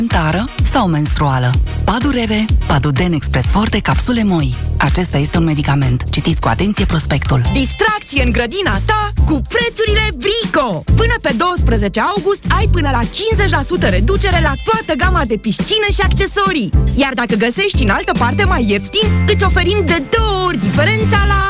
Tară sau menstruală. Padurere, Paduden Express Forte, capsule moi. Acesta este un medicament. Citiți cu atenție prospectul. Distracție în grădina ta cu prețurile Brico! Până pe 12 august ai până la 50% reducere la toată gama de piscină și accesorii. Iar dacă găsești în altă parte mai ieftin, îți oferim de 2 ori diferența la